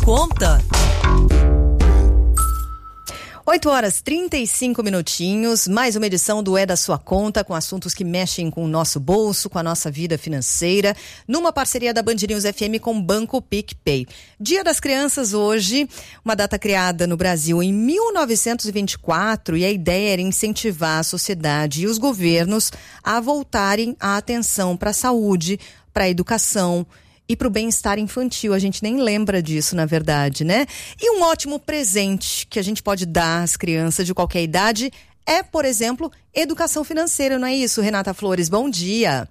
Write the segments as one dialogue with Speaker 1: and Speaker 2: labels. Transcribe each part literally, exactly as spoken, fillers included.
Speaker 1: Conta.
Speaker 2: oito horas e trinta e cinco minutinhos, mais uma edição do É da Sua Conta, com assuntos que mexem com o nosso bolso, com a nossa vida financeira, numa parceria da Band News F M com o Banco PicPay. Dia das Crianças hoje, uma data criada no Brasil em mil novecentos e vinte e quatro, e a ideia era incentivar a sociedade e os governos a voltarem a atenção para a saúde, para a educação e para o bem-estar infantil. A gente nem lembra disso, na verdade, né? E um ótimo presente que a gente pode dar às crianças de qualquer idade é, por exemplo, educação financeira, não é isso, Renata Flores? Bom dia.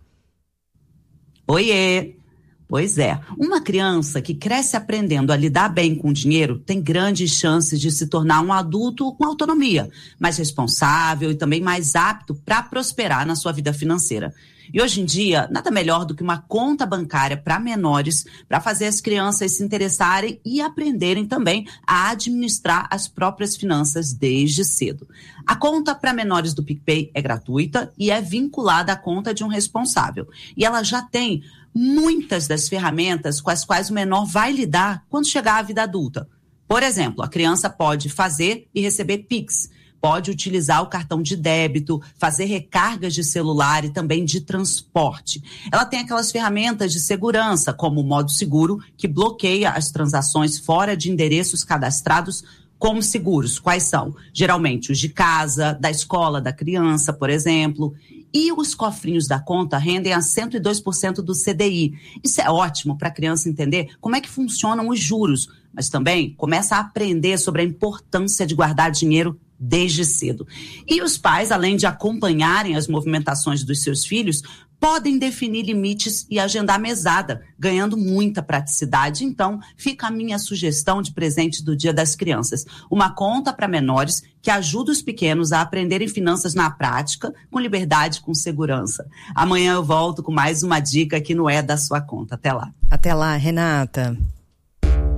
Speaker 3: Oiê! Pois é, uma criança que cresce aprendendo a lidar bem com o dinheiro tem grandes chances de se tornar um adulto com autonomia, mais responsável e também mais apto para prosperar na sua vida financeira. E hoje em dia, nada melhor do que uma conta bancária para menores, para fazer as crianças se interessarem e aprenderem também a administrar as próprias finanças desde cedo. A conta para menores do PicPay é gratuita e é vinculada à conta de um responsável. E ela já tem muitas das ferramentas com as quais o menor vai lidar quando chegar à vida adulta. Por exemplo, a criança pode fazer e receber Pix, pode utilizar o cartão de débito, fazer recargas de celular e também de transporte. Ela tem aquelas ferramentas de segurança, como o modo seguro, que bloqueia as transações fora de endereços cadastrados como seguros. Quais são? Geralmente os de casa, da escola da criança, por exemplo. E os cofrinhos da conta rendem a cento e dois por cento do C D I. Isso é ótimo para a criança entender como é que funcionam os juros, mas também começa a aprender sobre a importância de guardar dinheiro desde cedo. E os pais, além de acompanharem as movimentações dos seus filhos, podem definir limites e agendar mesada, ganhando muita praticidade. Então, fica a minha sugestão de presente do Dia das Crianças. Uma conta para menores que ajuda os pequenos a aprenderem finanças na prática, com liberdade, com segurança. Amanhã eu volto com mais uma dica que não é da sua conta. Até lá.
Speaker 2: Até lá, Renata.